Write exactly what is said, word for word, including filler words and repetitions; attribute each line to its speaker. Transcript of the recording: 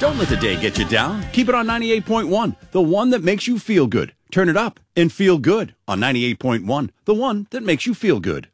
Speaker 1: Don't let the day get you down. Keep it on ninety-eight point one, the one that makes you feel good. Turn it up and feel good on ninety-eight point one, the one that makes you feel good.